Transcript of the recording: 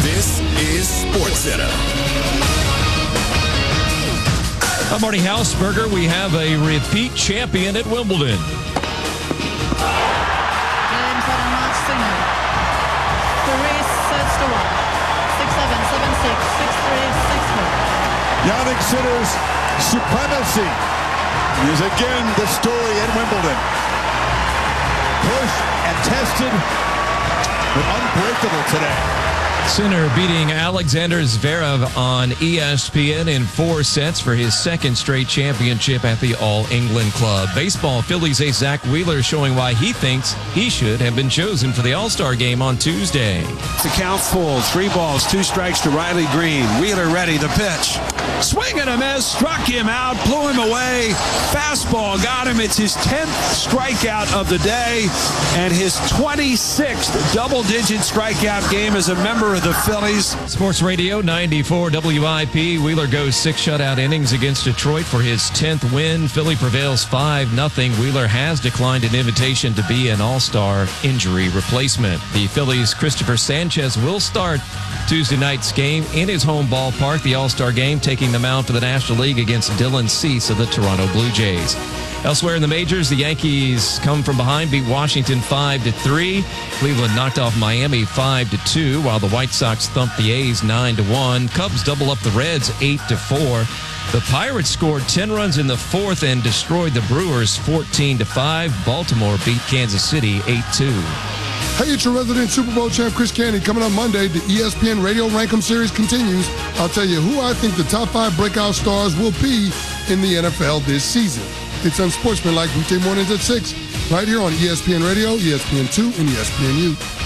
This is SportsCenter. I'm Marty Hausberger. We have a repeat champion at Wimbledon. Game for the match Sinner. 3 sets to 1. 6-7, 7-6, 6-3, 6-4. Jannik Sinner's supremacy is again the story at Wimbledon. Pushed and tested, but unbreakable today. Sinner beating Alexander Zverev on ESPN in 4 sets for his second straight championship at the All-England Club. Baseball, Phillies ace Zach Wheeler showing why he thinks he should have been chosen for the All-Star game on Tuesday. The count full, 3 balls, 2 strikes to Riley Green. Wheeler ready, the pitch. Swing and a miss, struck him out, blew him away. Fastball got him. It's his 10th strikeout of the day and his 26th double-digit strikeout game as a member of the Phillies. Sports Radio 94 WIP. Wheeler goes 6 shutout innings against Detroit for his 10th win. Philly prevails 5-0. Wheeler has declined an invitation to be an All-Star injury replacement. The Phillies' Christopher Sanchez will start Tuesday night's game in his home ballpark, the All-Star game, taking the mound for the National League against Dylan Cease of the Toronto Blue Jays. Elsewhere in the majors, the Yankees come from behind, beat Washington 5-3. Cleveland knocked off Miami 5-2, while the White Sox thumped the A's 9-1. Cubs double up the Reds 8-4. The Pirates scored 10 runs in the 4th and destroyed the Brewers 14-5. Baltimore beat Kansas City 8-2. Hey, it's your resident Super Bowl champ, Chris Canty. Coming up Monday, the ESPN Radio Rankem Series continues. I'll tell you who I think the top 5 breakout stars will be in the NFL this season. It's Unsportsmanlike weekday mornings at 6, right here on ESPN Radio, ESPN2, and ESPNU.